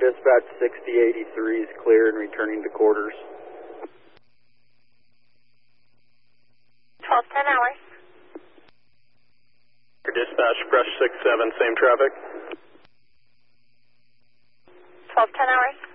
dispatch 6083 is clear and returning to quarters. 1210 hours. Dispatch, brush 67, same traffic. 1210 hours.